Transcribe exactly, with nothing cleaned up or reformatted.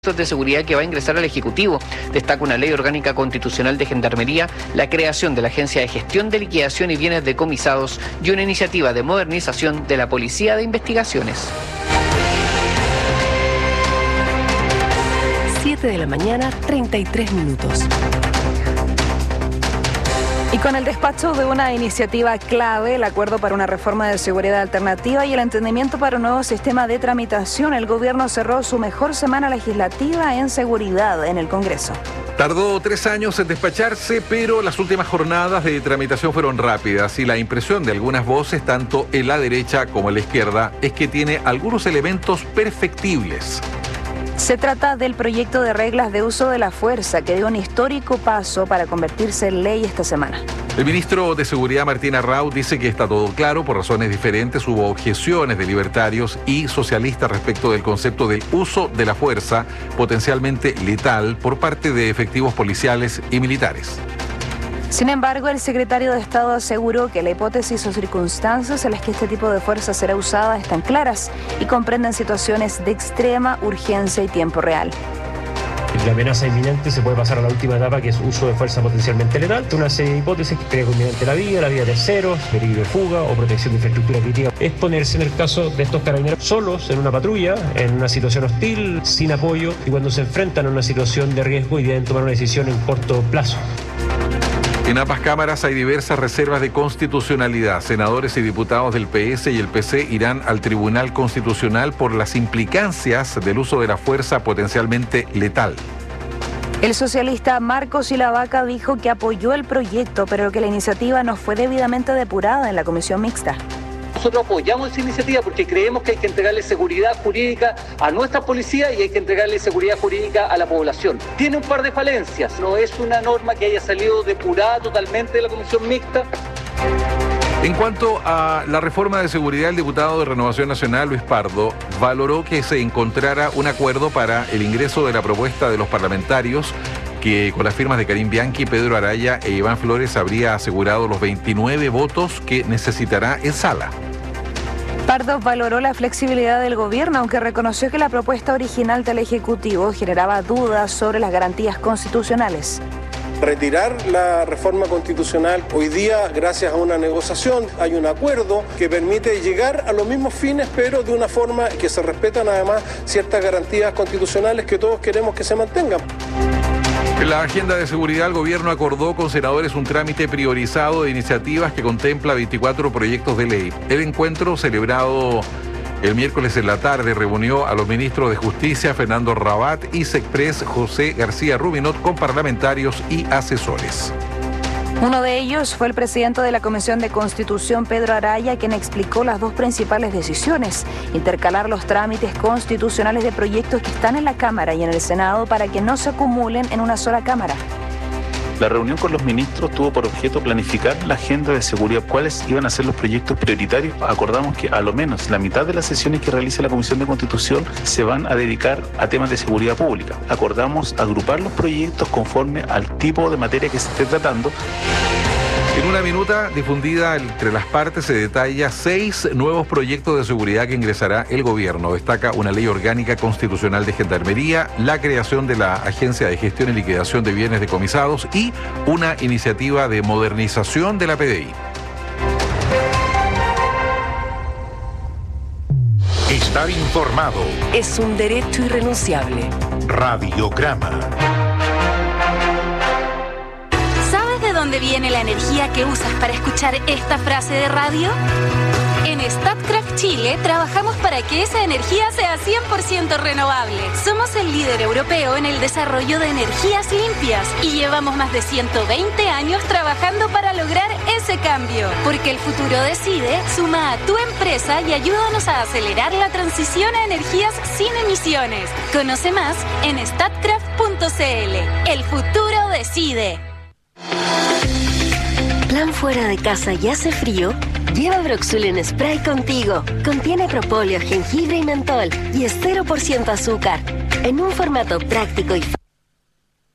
de seguridad que va a ingresar al Ejecutivo. Destaca una ley orgánica constitucional de Gendarmería, la creación de la Agencia de Gestión de Liquidación y Bienes Decomisados y una iniciativa de modernización de la Policía de Investigaciones. siete de la mañana, treinta y tres minutos. Y con el despacho de una iniciativa clave, el acuerdo para una reforma de seguridad alternativa y el entendimiento para un nuevo sistema de tramitación, el gobierno cerró su mejor semana legislativa en seguridad en el Congreso. Tardó tres años en despacharse, pero las últimas jornadas de tramitación fueron rápidas y la impresión de algunas voces, tanto en la derecha como en la izquierda, es que tiene algunos elementos perfectibles. Se trata del proyecto de reglas de uso de la fuerza que dio un histórico paso para convertirse en ley esta semana. El ministro de Seguridad, Martín Arraut, dice que está todo claro. Por razones diferentes hubo objeciones de libertarios y socialistas respecto del concepto del uso de la fuerza potencialmente letal por parte de efectivos policiales y militares. Sin embargo, el secretario de Estado aseguró que la hipótesis o circunstancias en las que este tipo de fuerza será usada están claras y comprenden situaciones de extrema urgencia y tiempo real. La amenaza inminente se puede pasar a la última etapa, que es uso de fuerza potencialmente letal. Una serie de hipótesis: riesgo inminente de la vida, la vida de terceros, peligro de fuga o protección de infraestructura crítica. Es ponerse en el caso de estos carabineros solos en una patrulla, en una situación hostil, sin apoyo, y cuando se enfrentan a una situación de riesgo y deben tomar una decisión en corto plazo. En ambas cámaras hay diversas reservas de constitucionalidad. Senadores y diputados del P S y el P C irán al Tribunal Constitucional por las implicancias del uso de la fuerza potencialmente letal. El socialista Marcos Ilavaca dijo que apoyó el proyecto, pero que la iniciativa no fue debidamente depurada en la comisión mixta. Nosotros apoyamos esa iniciativa porque creemos que hay que entregarle seguridad jurídica a nuestra policía y hay que entregarle seguridad jurídica a la población. Tiene un par de falencias, no es una norma que haya salido depurada totalmente de la comisión mixta. En cuanto a la reforma de seguridad, el diputado de Renovación Nacional, Luis Pardo, valoró que se encontrara un acuerdo para el ingreso de la propuesta de los parlamentarios, que con las firmas de Karim Bianchi, Pedro Araya e Iván Flores habría asegurado los veintinueve votos que necesitará en sala. Pardo valoró la flexibilidad del gobierno, aunque reconoció que la propuesta original del Ejecutivo generaba dudas sobre las garantías constitucionales. Retirar la reforma constitucional, hoy día, gracias a una negociación, hay un acuerdo que permite llegar a los mismos fines, pero de una forma que se respetan además ciertas garantías constitucionales que todos queremos que se mantengan. En la agenda de seguridad, el gobierno acordó con senadores un trámite priorizado de iniciativas que contempla veinticuatro proyectos de ley. El encuentro, celebrado el miércoles en la tarde, reunió a los ministros de Justicia, Fernando Rabat, y Sexpress, José García Rubinot, con parlamentarios y asesores. Uno de ellos fue el presidente de la Comisión de Constitución, Pedro Araya, quien explicó las dos principales decisiones: intercalar los trámites constitucionales de proyectos que están en la Cámara y en el Senado para que no se acumulen en una sola Cámara. La reunión con los ministros tuvo por objeto planificar la agenda de seguridad, cuáles iban a ser los proyectos prioritarios. Acordamos que a lo menos la mitad de las sesiones que realice la Comisión de Constitución se van a dedicar a temas de seguridad pública. Acordamos agrupar los proyectos conforme al tipo de materia que se esté tratando. En una minuta difundida entre las partes se detalla seis nuevos proyectos de seguridad que ingresará el gobierno. Destaca una ley orgánica constitucional de Gendarmería, la creación de la Agencia de Gestión y Liquidación de Bienes Decomisados y una iniciativa de modernización de la P D I. Estar informado Es un derecho irrenunciable. Radiograma. ¿De dónde viene la energía que usas para escuchar esta frase de radio? En Statkraft Chile trabajamos para que esa energía sea cien por ciento renovable. Somos el líder europeo en el desarrollo de energías limpias y llevamos más de ciento veinte años trabajando para lograr ese cambio. Porque el futuro decide, suma a tu empresa y ayúdanos a acelerar la transición a energías sin emisiones. Conoce más en statkraft punto c l. El futuro decide. Plan fuera de casa y hace frío. Lleva Broxul en spray contigo. Contiene propóleo, jengibre y mentol y es cero por ciento azúcar. En un formato práctico y fácil.